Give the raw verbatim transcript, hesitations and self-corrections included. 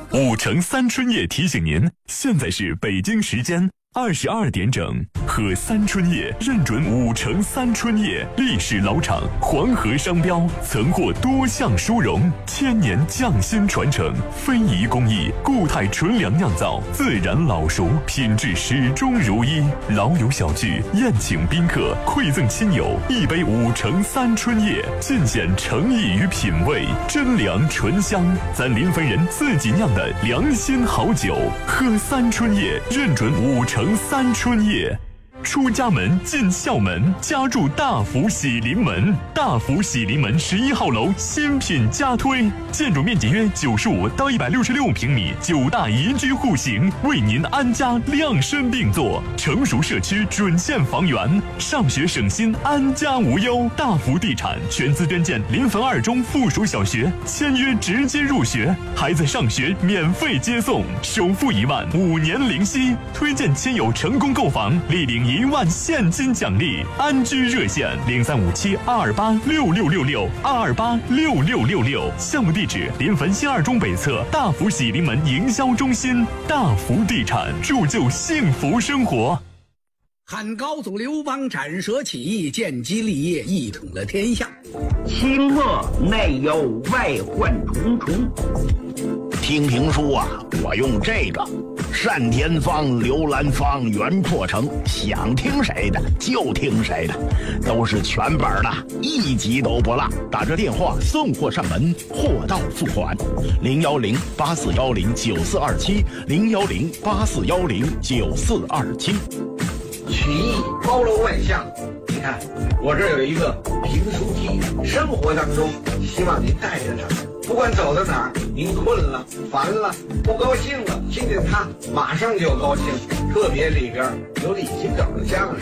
五城三春叶提醒您，现在是北京时间二十二点整，喝三春叶认准五城三春叶，历史老厂，黄河商标，曾获多项殊荣，千年匠心传承，非遗工艺，固态纯粮酿造，自然老熟，品质始终如一。老友小聚，宴请宾客，馈赠亲友，一杯五城三春叶，尽显诚意与品味，真粮醇香，咱临汾人自己酿的良心好酒，喝三春叶认准五城三春叶。出家门进校门，家住大福喜临门。大福喜临门十一号楼新品加推，建筑面积约九十五到一百六十六平米，九大宜居户型，为您安家量身定做。成熟社区准线房源，上学省心，安家无忧。大福地产全资捐建临汾二中附属小学，签约直接入学，孩子上学免费接送，首付一万，五年零息。推荐亲友成功购房，立领一万现金奖励。安居热线零三五七二二八六六六六二二八六六六六。项目地址临汾新二中北侧大福喜临门营销中心。大福地产，铸就幸福生活。 汉高祖刘邦斩蛇起义，建基立业，一统了天下。 清末内忧外患重重。 听评书啊，我用这个单田芳、刘兰芳、袁阔成，想听谁的就听谁的，都是全本的，一集都不落。打着电话送货上门，货到付款。零幺零八四幺零九四二七，零幺零八四幺零九四二七。 曲艺包罗万象，你看我这有一个评书机，生活当中希望您带着它，不管走到哪儿，您困了、烦了、不高兴了，听见它马上就高兴。特别里边有李金斗的相声。